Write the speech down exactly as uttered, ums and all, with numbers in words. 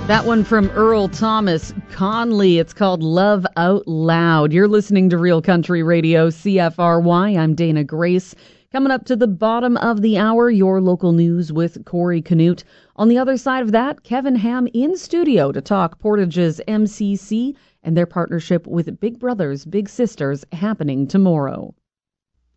That one from Earl Thomas Conley. It's called Love Out Loud. You're listening to Real Country Radio, C F R Y. I'm Dana Grace. Coming up to the bottom of the hour, your local news with Corey Canute. On the other side of that, Kevin Ham in studio to talk Portage's M C C and their partnership with Big Brothers Big Sisters happening tomorrow.